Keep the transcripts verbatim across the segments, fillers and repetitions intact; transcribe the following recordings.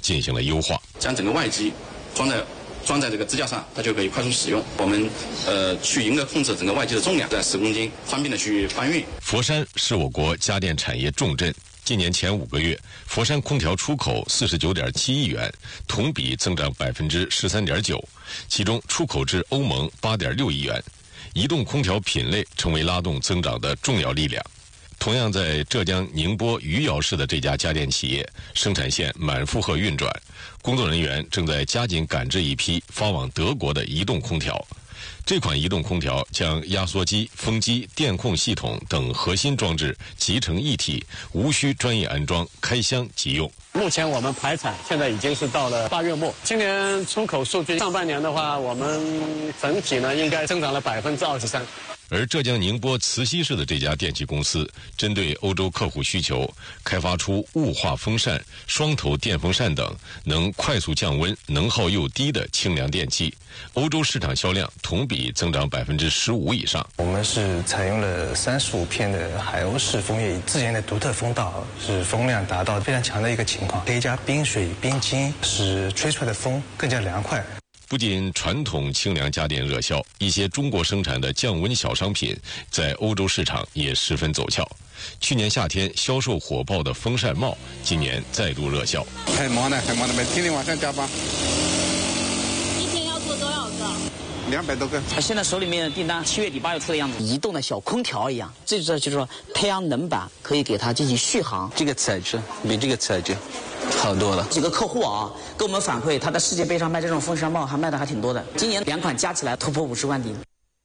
进行了优化， 将整个外机装在装在这个支架上，它就可以快速使用。我们呃去严格控制整个外机的重量，在十公斤，方便的去搬运。 佛山是我国家电产业重镇。今年前五个月，佛山空调出口四十九点七亿元，同比增长百分之十三点九，其中出口至欧盟八点六亿元。移动空调品类成为拉动增长的重要力量。同样在浙江宁波余姚市的这家家电企业，生产线满负荷运转，工作人员正在加紧赶制一批发往德国的移动空调。这款移动空调将压缩机、风机、电控系统等核心装置集成一体，无需专业安装，开箱即用。 目前我们排产现在已经是到了八月末，今年出口数据上半年的话，我们整体呢应该增长了百分之二十三。 而浙江宁波慈溪市的这家电器公司，针对欧洲客户需求，开发出雾化风扇、双头电风扇等能快速降温、能耗又低的清凉电器。欧洲市场销量同比增长百分之十五以上。 我们是采用了三十五片的海鸥式风叶，自研的独特风道，使风量达到非常强的一个情况，可以加冰水、冰晶，使吹出来的风更加凉快。 不仅传统清凉家电热销，一些中国生产的降温小商品在欧洲市场也十分走俏。去年夏天销售火爆的风扇帽，今年再度热销。 很忙的，很忙的，每天天晚上加班。 一天要做多少个？ 两百多个。 他现在手里面的订单七月底八月初的样子，移动的小空调一样。这就是说太阳能板可以给它进行续航。 这个材质比这个材质好多了。 几个客户啊跟我们反馈，他在世界杯上卖这种风扇帽还卖的还挺多的。今年两款加起来突破五十万顶。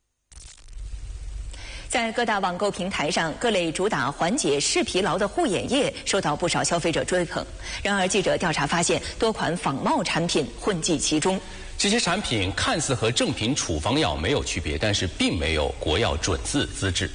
在各大网购平台上，各类主打缓解视疲劳的护眼液受到不少消费者追捧。然而，记者调查发现，多款仿冒产品混迹其中。 这些产品看似和正品处方药没有区别，但是并没有国药准字资质。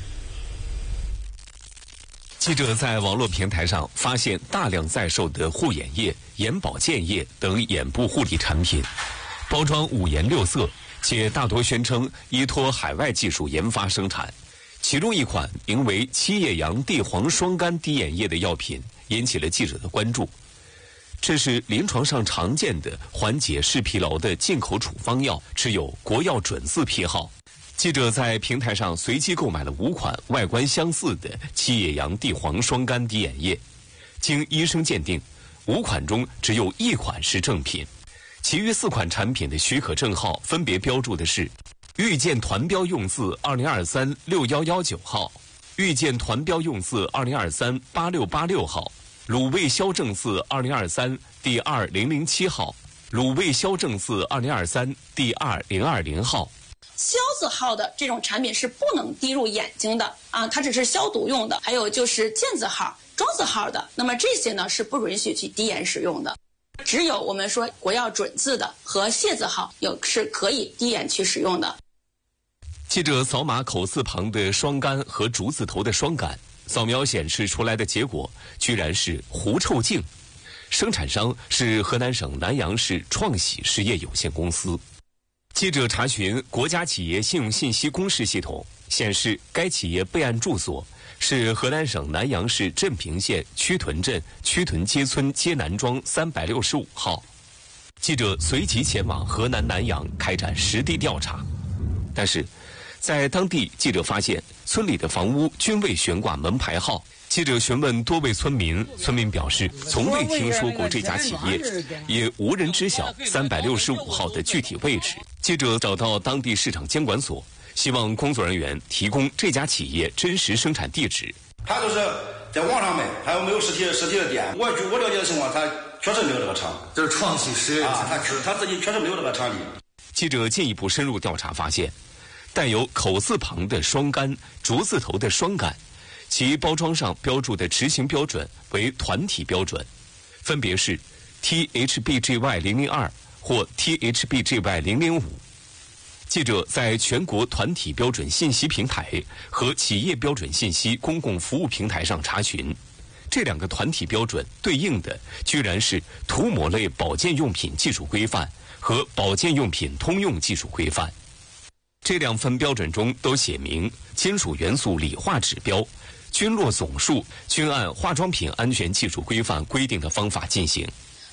记者在网络平台上发现大量在售的护眼液、眼保健液等眼部护理产品，包装五颜六色，且大多宣称依托海外技术研发生产。其中一款名为七叶杨地黄双苷滴眼液的药品引起了记者的关注。这是临床上常见的缓解视疲劳的进口处方药，持有国药准字批号。记者在平台上随机购买了五款外观相似的七叶杨地黄双苷滴眼液，经医生鉴定，五款中只有一款是正品，其余四款产品的许可证号分别标注的是遇见团标用字二零二三六一一九号、遇见团标用字二零二三八六八六号、卤味销证字二零二三第二零零七号、卤味销证字二零二三第二零二零号。 消字号的这种产品是不能滴入眼睛的啊，它只是消毒用的。还有就是健字号、庄字号的，那么这些呢是不允许去滴眼使用的。只有我们说国药准字的和谢字号有是可以滴眼去使用的。 记者扫码口字旁的双苷和竹字头的双苷，扫描显示出来的结果居然是狐臭净，生产商是河南省南阳市创喜实业有限公司。记者查询国家企业信用信息公示系统，显示该企业备案住所是河南省南阳市镇平县曲屯镇曲屯街村街南庄三百六十五号。记者随即前往河南南阳开展实地调查，但是在当地，记者发现村里的房屋均未悬挂门牌号。记者询问多位村民，村民表示从未听说过这家企业，也无人知晓三百六十五号的具体位置。记者找到当地市场监管所，希望工作人员提供这家企业真实生产地址。 他都是在网上卖，还有没有实体实体的店？我据我了解的情况，他确实没有这个厂。 这是创喜实业啊，他他自己确实没有这个场地。 记者进一步深入调查发现，带有口字旁的双苷、竹字头的双苷，其包装上标注的执行标准为团体标准，分别是 T H B G Y 零零二 或 T H B G Y 零零五。记者在全国团体标准信息平台和企业标准信息公共服务平台上查询，这两个团体标准对应的居然是涂抹类保健用品技术规范和保健用品通用技术规范。这两份标准中都写明金属元素理化指标、菌落总数均按化妆品安全技术规范规定的方法进行。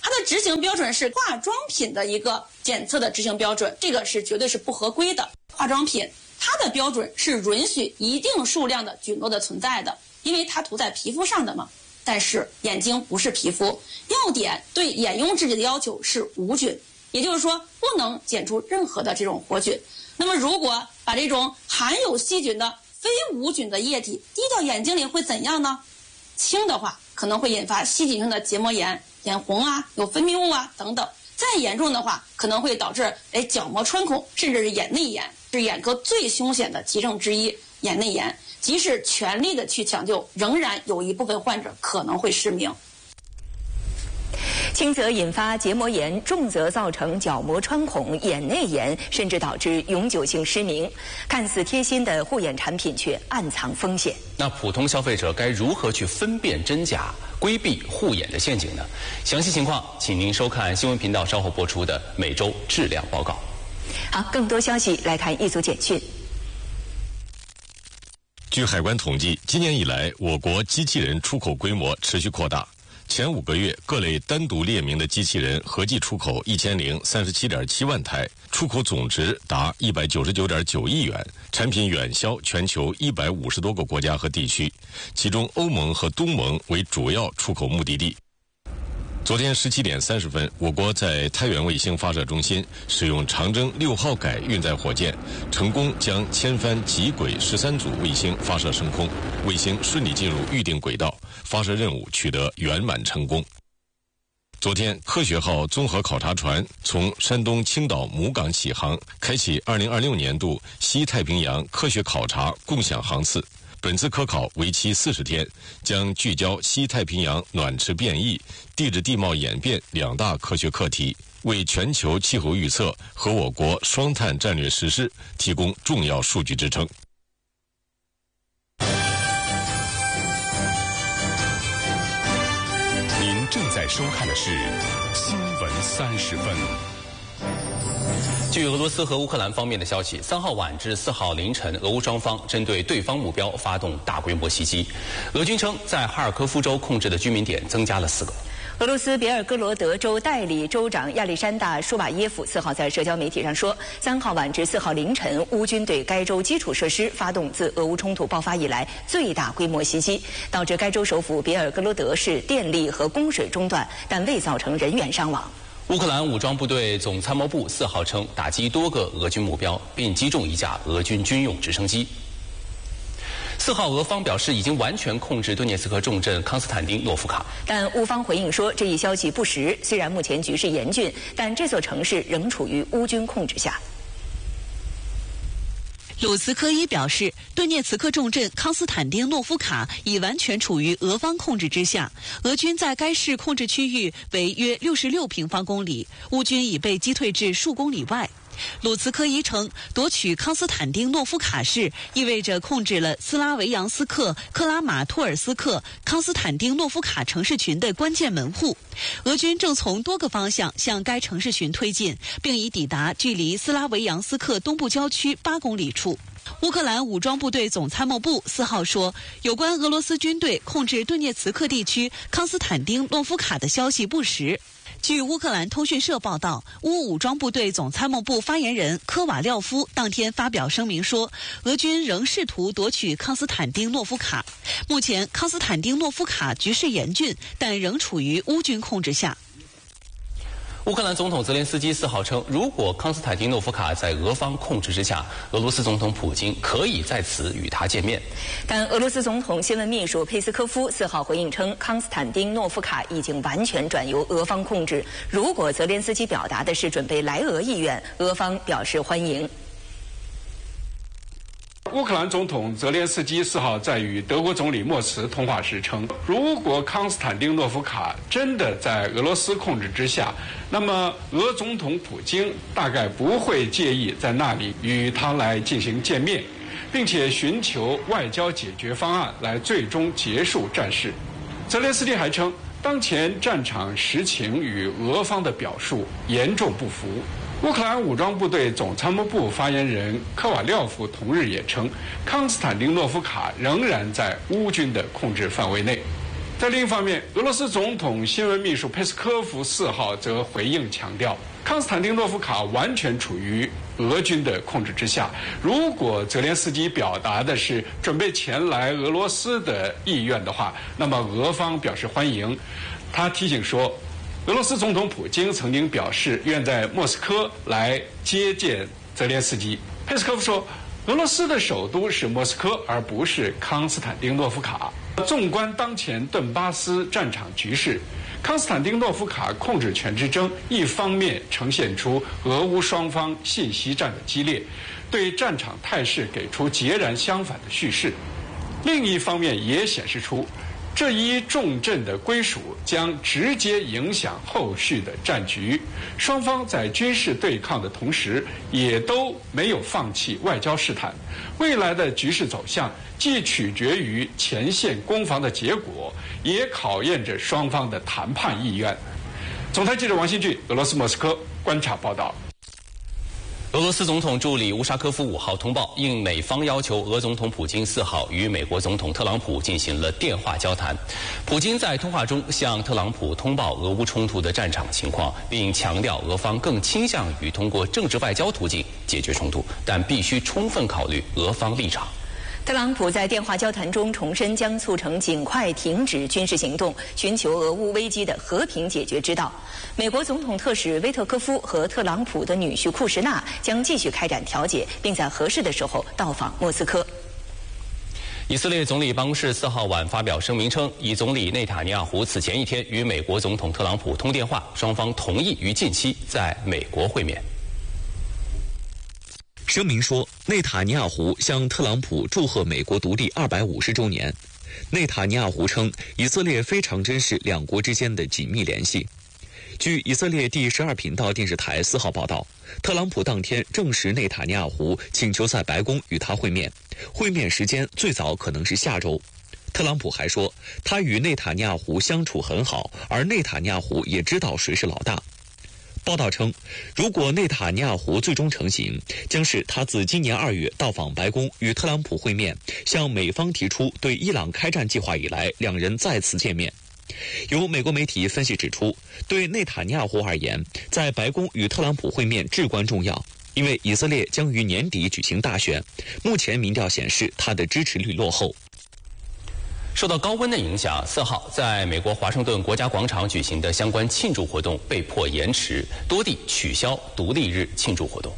它的执行标准是化妆品的一个检测的执行标准，这个是绝对是不合规的。化妆品它的标准是允许一定数量的菌落的存在的，因为它涂在皮肤上的嘛。但是眼睛不是皮肤，药典对眼用制剂的要求是无菌，也就是说不能检出任何的这种活菌。那么如果把这种含有细菌的非无菌的液体滴到眼睛里会怎样呢？轻的话可能会引发细菌性的结膜炎、眼红啊、有分泌物啊等等；再严重的话，可能会导致哎角膜穿孔，甚至是眼内炎，是眼科最凶险的急症之一——眼内炎。即使全力的去抢救，仍然有一部分患者可能会失明。 轻则引发结膜炎，重则造成角膜穿孔、眼内炎，甚至导致永久性失明。看似贴心的护眼产品，却暗藏风险。 那普通消费者该如何去分辨真假，规避护眼的陷阱呢？详细情况，请您收看新闻频道稍后播出的每周质量报告。 好，更多消息来看一组简讯。 据海关统计，今年以来，我国机器人出口规模持续扩大。前五个月，各类单独列明的机器人合计出口一千零三十七点七万台，出口总值达一百九十九点九亿元，产品远销全球一百五十多个国家和地区，其中欧盟和东盟为主要出口目的地。昨天十七点三十分，我国在太原卫星发射中心使用长征六号改运载火箭，成功将千帆极轨十三组卫星发射升空，卫星顺利进入预定轨道，发射任务取得圆满成功。昨天，科学号综合考察船从山东青岛母港起航，开启二零二六年度西太平洋科学考察共享航次。本次科考为期四十天，将聚焦西太平洋暖池变异、地质地貌演变两大科学课题，为全球气候预测和我国双碳战略实施提供重要数据支撑。 您正在收看的是《新闻三十分》。 据俄罗斯和乌克兰方面的消息，三号晚至四号凌晨，俄乌双方针对对方目标发动大规模袭击。俄军称，在哈尔科夫州控制的居民点增加了四个。 俄罗斯别尔哥罗德州代理州长亚历山大·舒瓦耶夫四号在社交媒体上说，三号晚至四号凌晨，乌军对该州基础设施发动自俄乌冲突爆发以来最大规模袭击，导致该州首府别尔哥罗德市电力和供水中断，但未造成人员伤亡。 乌克兰武装部队总参谋部四号称，打击多个俄军目标，并击中一架俄军军用直升机。四号，俄方表示已经完全控制顿涅茨克重镇康斯坦丁诺夫卡， 但乌方回应说这一消息不实。虽然目前局势严峻，但这座城市仍处于乌军控制下。 鲁茨科伊表示，顿涅茨克重镇康斯坦丁诺夫卡已完全处于俄方控制之下，俄军在该市控制区域为约六十六平方公里，乌军已被击退至数公里外。鲁茨科伊称，夺取康斯坦丁诺夫卡市意味着控制了斯拉维扬斯克、克拉马托尔斯克、康斯坦丁诺夫卡城市群的关键门户。俄军正从多个方向向该城市群推进，并已抵达距离斯拉维扬斯克东部郊区八公里处。乌克兰武装部队总参谋部四号说，有关俄罗斯军队控制顿涅茨克地区康斯坦丁诺夫卡的消息不实。据乌克兰通讯社报道，乌武装部队总参谋部发言人科瓦廖夫当天发表声明说，俄军仍试图夺取康斯坦丁诺夫卡。目前，康斯坦丁诺夫卡局势严峻，但仍处于乌军控制下。 乌克兰总统泽连斯基四号称，如果康斯坦丁诺夫卡在俄方控制之下，俄罗斯总统普京可以在此与他见面。 但俄罗斯总统新闻秘书佩斯科夫四号回应称，康斯坦丁诺夫卡已经完全转由俄方控制。如果泽连斯基表达的是准备来俄意愿，俄方表示欢迎。 乌克兰总统泽连斯基四号在与德国总理默茨通话时称，如果康斯坦丁诺夫卡真的在俄罗斯控制之下，那么俄总统普京大概不会介意在那里与他来进行见面，并且寻求外交解决方案来最终结束战事。泽连斯基还称，当前战场实情与俄方的表述严重不符。乌克兰武装部队总参谋部发言人科瓦廖夫同日也称，康斯坦丁诺夫卡仍然在乌军的控制范围内。 在另一方面，俄罗斯总统新闻秘书佩斯科夫四号则回应强调，康斯坦丁诺夫卡完全处于俄军的控制之下。如果泽连斯基表达的是准备前来俄罗斯的意愿的话，那么俄方表示欢迎。他提醒说，俄罗斯总统普京曾经表示愿在莫斯科来接见泽连斯基。佩斯科夫说，俄罗斯的首都是莫斯科，而不是康斯坦丁诺夫卡。纵观当前顿巴斯战场局势，康斯坦丁诺夫卡控制权之争，一方面呈现出俄乌双方信息战的激烈，对战场态势给出截然相反的叙事；另一方面也显示出这一重镇的归属将直接影响后续的战局。双方在军事对抗的同时，也都没有放弃外交试探。未来的局势走向既取决于前线攻防的结果，也考验着双方的谈判意愿。总台记者王新俊，俄罗斯莫斯科观察报道。 俄罗斯总统助理乌沙科夫五号通报，应美方要求，俄总统普京四号与美国总统特朗普进行了电话交谈。普京在通话中向特朗普通报俄乌冲突的战场情况，并强调俄方更倾向于通过政治外交途径解决冲突，但必须充分考虑俄方立场。 特朗普在电话交谈中重申将促成尽快停止军事行动，寻求俄乌危机的和平解决之道。美国总统特使威特科夫和特朗普的女婿库什纳将继续开展调解，并在合适的时候到访莫斯科。 以色列总理办公室四号晚发表声明称，以总理内塔尼亚胡此前一天与美国总统特朗普通电话，双方同意于近期在美国会面。 声明说，内塔尼亚胡向特朗普祝贺美国独立二百五十周年。内塔尼亚胡称，以色列非常珍视两国之间的紧密联系。据以色列第十二频道电视台四号报道，特朗普当天证实内塔尼亚胡请求在白宫与他会面，会面时间最早可能是下周。特朗普还说，他与内塔尼亚胡相处很好，而内塔尼亚胡也知道谁是老大。报道称，如果内塔尼亚胡最终成行，将是他自今年二月到访白宫与特朗普会面，向美方提出对伊朗开战计划以来，两人再次见面。有美国媒体分析指出，对内塔尼亚胡而言，在白宫与特朗普会面至关重要，因为以色列将于年底举行大选，目前民调显示他的支持率落后。 受到高温的影响，四号在美国华盛顿国家广场举行的相关庆祝活动被迫延迟，多地取消独立日庆祝活动。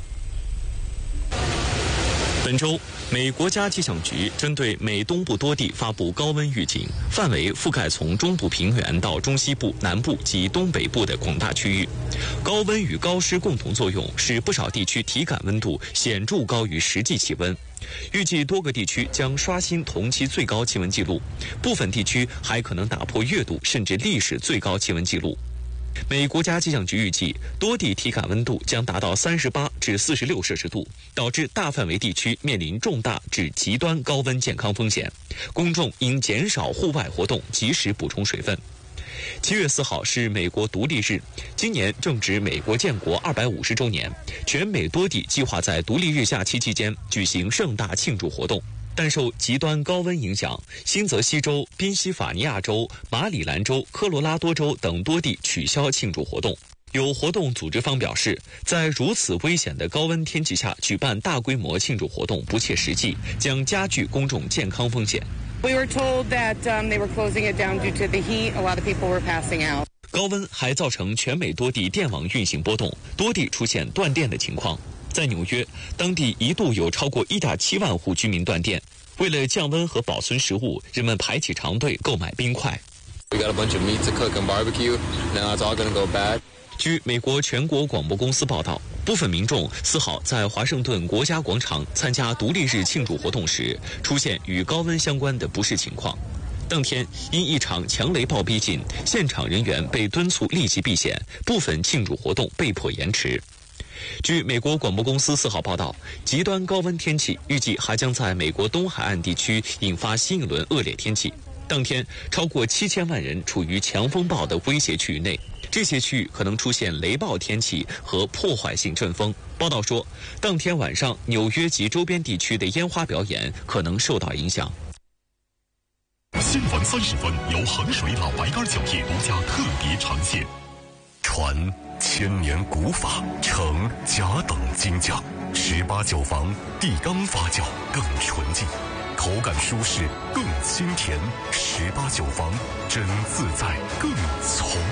本周，美国家气象局针对美东部多地发布高温预警，范围覆盖从中部平原到中西部、南部及东北部的广大区域。高温与高湿共同作用，使不少地区体感温度显著高于实际气温。预计多个地区将刷新同期最高气温纪录，部分地区还可能打破月度甚至历史最高气温纪录。美国家气象局预计，多地体感温度将达到三十八至四十六摄氏度，导致大范围地区面临重大至极端高温健康风险，公众应减少户外活动，及时补充水分。七月四号是美国独立日，今年正值美国建国二百五十周年，全美多地计划在独立日假期期间举行盛大庆祝活动。但受极端高温影响，新泽西州、宾夕法尼亚州、马里兰州、科罗拉多州等多地取消庆祝活动。有活动组织方表示，在如此危险的高温天气下举办大规模庆祝活动不切实际，将加剧公众健康风险。 We were told that um, they were closing it down due to the heat. A lot of people were passing out. 高温还造成全美多地电网运行波动，多地出现断电的情况。在纽约，当地一度有超过 一点七万户居民断电。为了降温和保存食物，人们排起长队购买冰块。 We got a bunch of meat to cook and barbecue. Now it's all going to go bad. 据美国全国广播公司报道，部分民众四号在华盛顿国家广场参加独立日庆祝活动时，出现与高温相关的不适情况。当天因一场强雷暴逼近，现场人员被敦促立即避险，部分庆祝活动被迫延迟。据美国广播公司四号报道，极端高温天气预计还将在美国东海岸地区引发新一轮恶劣天气。当天，超过七千万人处于强风暴的威胁区域内，这些区域可能出现雷暴天气和破坏性阵风。报道说，当天晚上纽约及周边地区的烟花表演可能受到影响。 新闻三十分由衡水老白干酒业独家特别呈现。传千年古法，承甲等精讲，十八酒房地缸发酵更纯净，口感舒适更清甜。十八酒房真自在更从